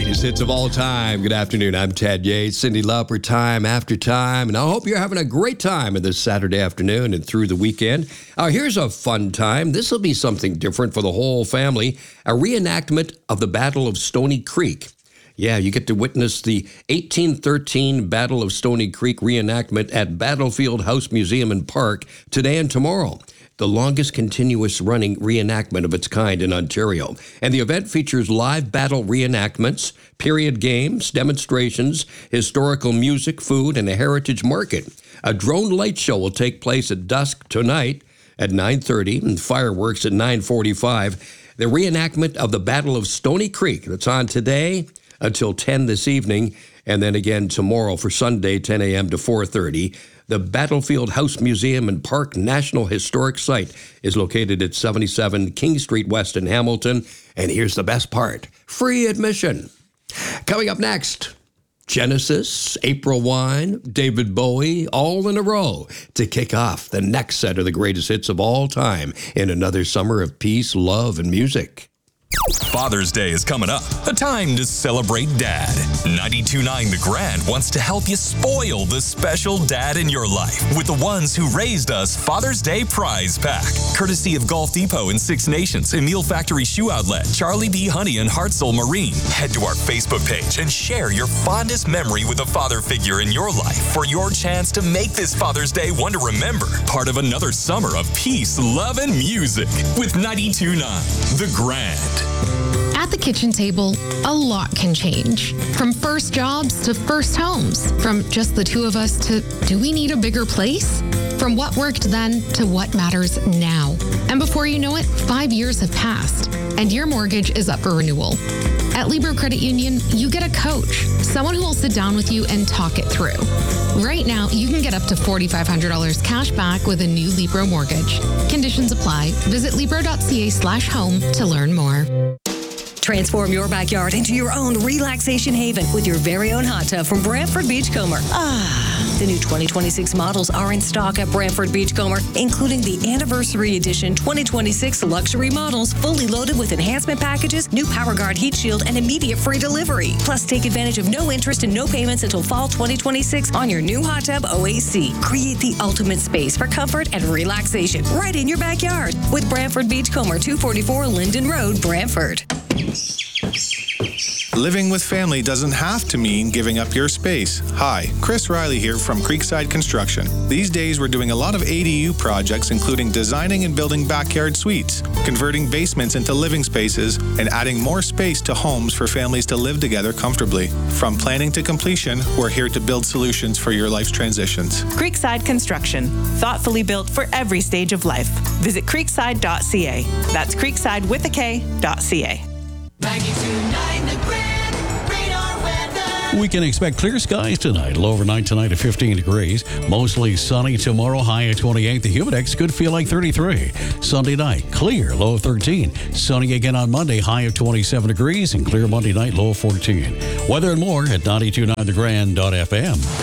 Greatest hits of all time. Good afternoon. I'm Ted Yates. Cindy Lauper, time after time. And I hope you're having a great time this Saturday afternoon and through the weekend. Here's a fun time. This will be something different for the whole family. A reenactment of the Battle of Stony Creek. Yeah, you get to witness the 1813 Battle of Stony Creek reenactment at Battlefield House Museum and Park today and tomorrow. The longest continuous running reenactment of its kind in Ontario. And the event features live battle reenactments, period games, demonstrations, historical music, food, and a heritage market. A drone light show will take place at dusk tonight at 9:30 and fireworks at 9:45. The reenactment of the Battle of Stony Creek that's on today until 10 this evening, and then again tomorrow for Sunday, 10 a.m. to 4:30. The Battlefield House Museum and Park National Historic Site is located at 77 King Street West in Hamilton. And here's the best part, free admission. Coming up next, Genesis, April Wine, David Bowie, all in a row to kick off the next set of the greatest hits of all time in another summer of peace, love, and music. Father's Day is coming up. A time to celebrate Dad. 92.9 The Grand wants to help you spoil the special dad in your life with the ones who raised us Father's Day Prize Pack. Courtesy of Golf Depot and Six Nations, Emile Factory Shoe Outlet, Charlie B. Honey, and Hartzell Marine. Head to our Facebook page and share your fondest memory with a father figure in your life for your chance to make this Father's Day one to remember. Part of another summer of peace, love, and music with 92.9 The Grand. At the kitchen table, a lot can change. From first jobs to first homes. From just the two of us to, do we need a bigger place? From what worked then to what matters now. And before you know it, 5 years have passed, and your mortgage is up for renewal. At Libro Credit Union, you get a coach, someone who will sit down with you and talk it through. Right now, you can get up to $4,500 cash back with a new Libro mortgage. Conditions apply. Visit Libro.ca/home to learn more. Transform your backyard into your own relaxation haven with your very own hot tub from Brantford Beachcomber. The new 2026 models are in stock at Brantford Beachcomber, including the Anniversary Edition 2026 luxury models, fully loaded with enhancement packages, new PowerGuard heat shield, and immediate free delivery. Plus, take advantage of no interest and no payments until fall 2026 on your new hot tub OAC. Create the ultimate space for comfort and relaxation right in your backyard with Brantford Beachcomber, 244 Linden Road, Brantford. Living with family doesn't have to mean giving up your space. Hi, Chris Riley here from Creekside Construction. These days we're doing a lot of ADU projects, including designing and building backyard suites, converting basements into living spaces, and adding more space to homes for families to live together comfortably. From planning to completion, we're here to build solutions for your life's transitions. Creekside Construction, thoughtfully built for every stage of life. Visit creekside.ca. That's creekside with a K.ca. 92.9 The Grand, radar weather. We can expect clear skies tonight. Low overnight tonight at 15 degrees. Mostly sunny tomorrow, high at 28. The humidex could feel like 33. Sunday night, clear, low of 13. Sunny again on Monday, high of 27 degrees. And clear Monday night, low of 14. Weather and more at 92.9thegrand.fm.